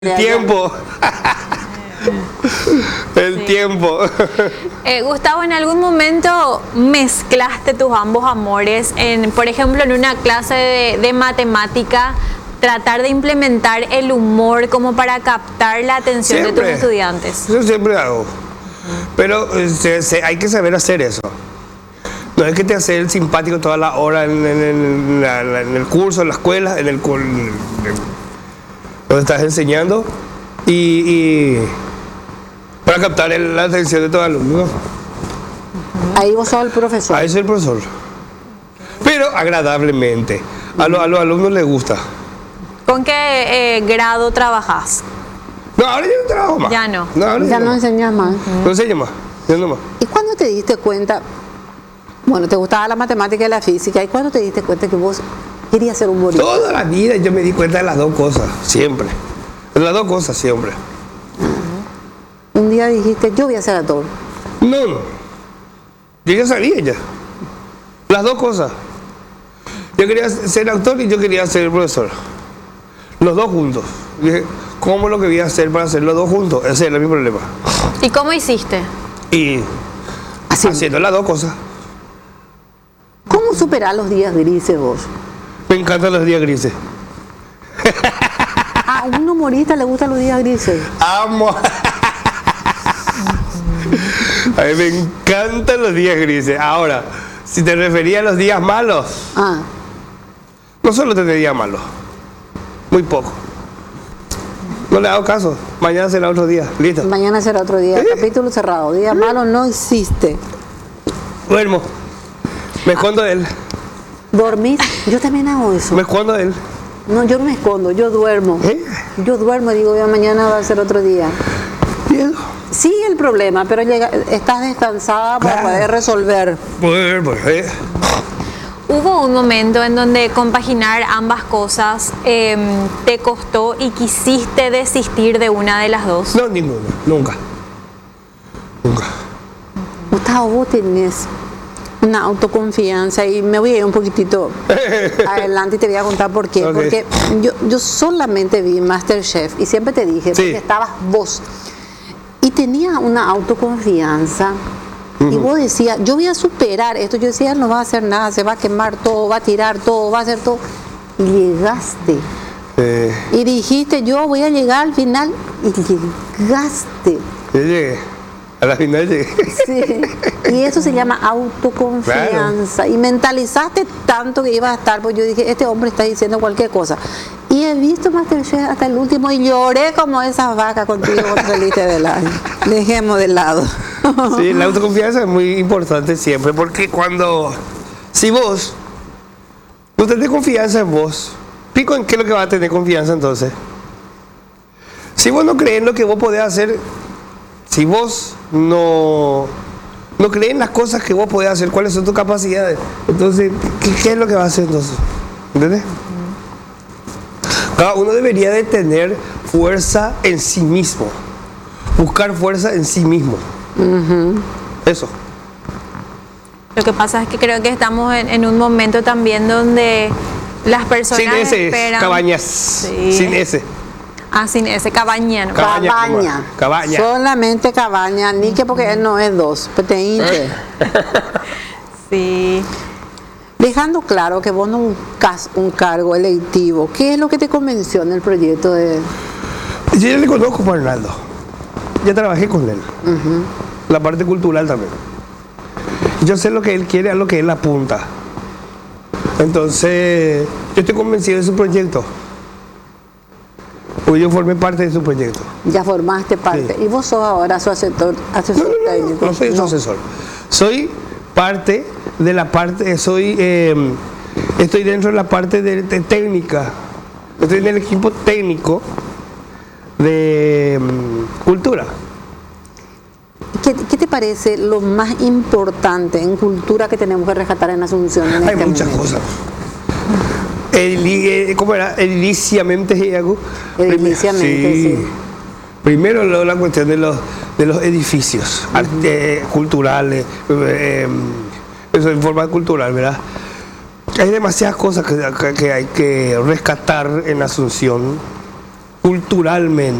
El tiempo. El tiempo. Gustavo, ¿en algún momento mezclaste tus ambos amores? Por ejemplo, en una clase de matemática, tratar de implementar el humor como para captar la atención de tus estudiantes. Yo siempre hago. Pero hay que saber hacer eso. No es que te haces el simpático toda la hora en el curso, en la escuela, donde estás enseñando y para captar la atención de todo alumno. Ahí vos sos el profesor. Ahí soy el profesor. Pero agradablemente. A los alumnos les gusta. ¿Con qué grado trabajas? No, ahora ya no trabajo más. Ya no. Ya no enseñas más. No enseño más. Ya no más. ¿Y cuándo te diste cuenta? Bueno, te gustaba la matemática y la física. ¿Y cuándo te diste cuenta que vos querías ser humorista? Toda la vida yo me di cuenta de las dos cosas, siempre. De las dos cosas, siempre. Un día dijiste, yo voy a ser actor. No. Yo ya sabía ya. Las dos cosas. Yo quería ser actor y yo quería ser profesor. Los dos juntos. Dije, ¿cómo lo que voy a hacer para hacer los dos juntos? Ese era mi problema. ¿Y cómo hiciste? Y haciendo las dos cosas. ¿Cómo superar los días grises vos? Me encantan los días grises. A un humorista le gustan los días grises. Amo. A mí me encantan los días grises. Ahora, si te referías a los días malos, no solo tener días malos, muy poco. No le hago caso. Mañana será otro día. Listo. Mañana será otro día. Capítulo cerrado. Día malo no existe. Duermo. Me escondo de él. ¿Dormís? Yo también hago eso. Me escondo de él. No, yo no me escondo, yo duermo. Yo duermo y digo, ya mañana va a ser otro día. ¿Miedo? Sí, el problema, pero estás descansada para poder resolver. ¿Hubo un momento en donde compaginar ambas cosas te costó y quisiste desistir de una de las dos? No, ninguna, nunca. Nunca. Gustavo, vos tenés una autoconfianza y me voy a ir un poquitito adelante y te voy a contar por qué. Okay. Porque yo solamente vi MasterChef y siempre te dije, porque estabas vos y tenía una autoconfianza. Y vos decías, yo voy a superar esto. Yo decía, él no va a hacer nada, se va a quemar todo, va a tirar todo, va a hacer todo. Y llegaste. Y dijiste, yo voy a llegar al final. Y llegaste. Yo llegué. A la final llegué. Sí. Y eso se llama autoconfianza. Claro. Y mentalizaste tanto que ibas a estar, pues yo dije, este hombre está diciendo cualquier cosa. Y he visto MasterChef hasta el último y lloré como esas vacas contigo cuando saliste del año. Dejemos de lado. Sí, la autoconfianza es muy importante siempre, porque si vos no tenés confianza en vos, ¿pico en qué es lo que vas a tener confianza entonces? Si vos no crees en lo que vos podés hacer, si vos no crees en las cosas que vos podés hacer, cuáles son tus capacidades, entonces, ¿qué es lo que vas a hacer entonces? ¿Entendés? Cada uno debería de tener fuerza en sí mismo, buscar fuerza en sí mismo. Eso. Lo que pasa es que creo que estamos en un momento también donde las personas sin ese, esperan... Cabañas. Sí. Sin ese. Sin ese, cabaña. ¿No? Cabaña. Solamente cabaña, ni que porque él no es dos, peteínte. Sí. Dejando claro que vos no buscas un cargo electivo, ¿qué es lo que te convenció en el proyecto de...? Yo ya le conozco a Arnaldo. Ya trabajé con él. La parte cultural también. Yo sé lo que él quiere, a lo que él apunta. Entonces, yo estoy convencido de su proyecto. Pues yo formé parte de su proyecto. Ya formaste parte. Sí. ¿Y vos sos ahora su asesor técnico? No soy su asesor. Soy parte de la parte, estoy dentro de la parte de técnica. Estoy en el equipo técnico de cultura. ¿Qué te parece lo más importante en cultura que tenemos que rescatar en Asunción? Hay muchas cosas. ¿Cómo era? Ediliciamente. Ediliciamente, sí. Primero la cuestión de los edificios culturales, eso en forma cultural, ¿verdad? Hay demasiadas cosas que hay que rescatar en Asunción culturalmente.